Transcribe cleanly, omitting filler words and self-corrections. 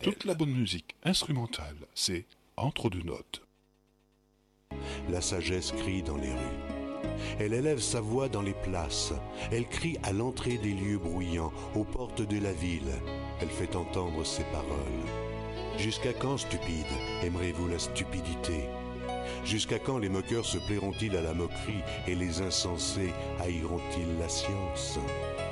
Toute la bonne musique instrumentale, c'est entre deux notes. La sagesse crie dans les rues. Elle élève sa voix dans les places. Elle crie à l'entrée des lieux bruyants, aux portes de la ville. Elle fait entendre ses paroles. Jusqu'à quand, stupides, aimerez-vous la stupidité? Jusqu'à quand les moqueurs se plairont-ils à la moquerie et les insensés haïront-ils la science?